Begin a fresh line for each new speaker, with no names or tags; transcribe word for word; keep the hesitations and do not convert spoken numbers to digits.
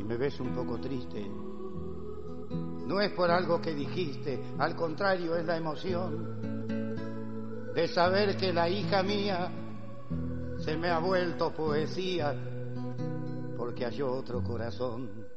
Me ves un poco triste. No es por algo que dijiste, al contrario es la emoción de saber que la hija mía se me ha vuelto poesía porque halló otro corazón.